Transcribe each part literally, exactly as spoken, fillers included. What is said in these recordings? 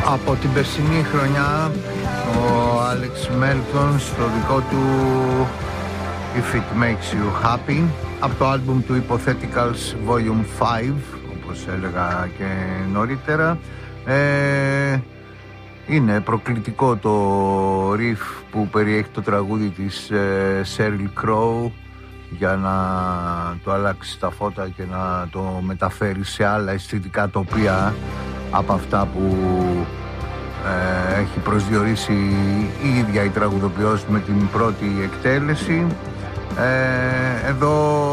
Από την περσινή χρονιά ο Άλεξ Μέλτον στο δικό του If It Makes You Happy, από το άλμπουμ του Hypotheticals Volume πέντε, όπως έλεγα και νωρίτερα. ε, Είναι προκλητικό το riff που περιέχει το τραγούδι της ε, Sheryl Crow, για να το αλλάξει τα φώτα και να το μεταφέρει σε άλλα αισθητικά τοπία από αυτά που ε, έχει προσδιορίσει η ίδια η τραγουδοποιός με την πρώτη εκτέλεση. Ε, εδώ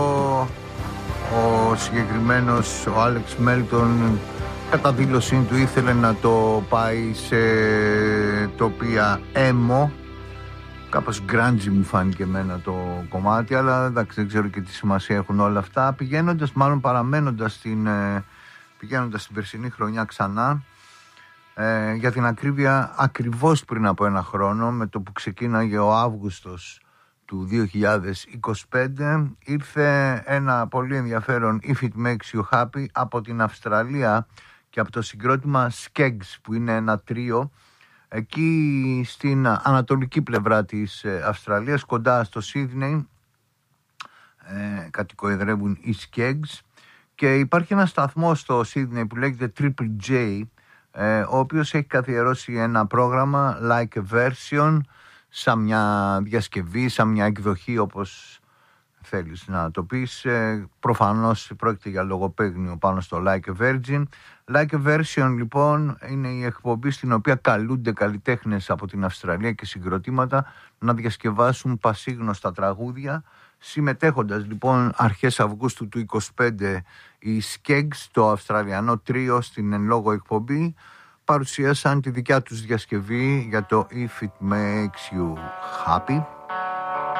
ο συγκεκριμένος ο Άλεξ Μέλτον κατά δήλωσή του ήθελε να το πάει σε τοπία emo. Κάπως grungy μου φάνηκε εμένα το κομμάτι, αλλά εντάξει, δεν ξέρω και τι σημασία έχουν όλα αυτά. Πηγαίνοντας, μάλλον παραμένοντας στην, πηγαίνοντας στην περσινή χρονιά ξανά, ε, για την ακρίβεια ακριβώς πριν από ένα χρόνο, με το που ξεκίναγε ο Αύγουστος του δύο χιλιάδες είκοσι πέντε, ήρθε ένα πολύ ενδιαφέρον If It Makes You Happy από την Αυστραλία και από το συγκρότημα Skeggs, που είναι ένα τρίο εκεί στην ανατολική πλευρά της Αυστραλίας, κοντά στο Σίδνεϊ, ε, κατοικοεδρεύουν οι Skeggs, και υπάρχει ένα σταθμό στο Σίδνεϊ που λέγεται Triple J, ε, ο οποίος έχει καθιερώσει ένα πρόγραμμα like a version, σαν μια διασκευή, σαν μια εκδοχή, όπως θέλεις να το πεις. ε, προφανώς πρόκειται για λογοπαίγνιο πάνω στο Like a Virgin. Like a Version λοιπόν είναι η εκπομπή στην οποία καλούνται καλλιτέχνες από την Αυστραλία και συγκροτήματα να διασκευάσουν πασίγνωστα τραγούδια. Συμμετέχοντας λοιπόν αρχές Αυγούστου του είκοσι πέντε, οι Skeggs, το αυστραλιανό τρίο, στην εν λόγω εκπομπή παρουσίασαν τη δικιά τους διασκευή για το If It Makes You Happy.